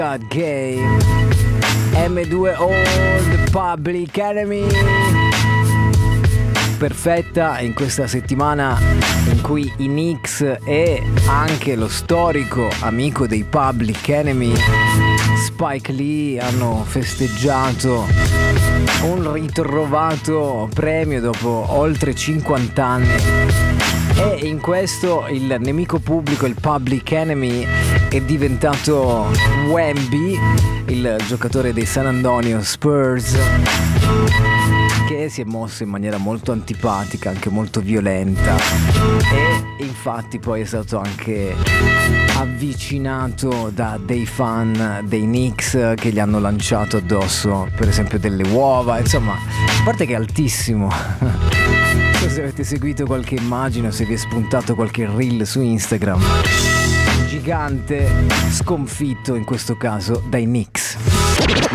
Game M2 Old Public Enemy, perfetta in questa settimana in cui i Knicks e anche lo storico amico dei Public Enemy Spike Lee hanno festeggiato un ritrovato premio dopo oltre 50 anni. E in questo il nemico pubblico, il Public Enemy, è diventato Wemby, il giocatore dei San Antonio Spurs, che si è mosso in maniera molto antipatica, anche molto violenta, e infatti poi è stato anche avvicinato da dei fan dei Knicks che gli hanno lanciato addosso per esempio delle uova, insomma, a parte che è altissimo. Non so se avete seguito qualche immagine o se vi è spuntato qualche reel su Instagram. Gigante, sconfitto in questo caso dai Knicks.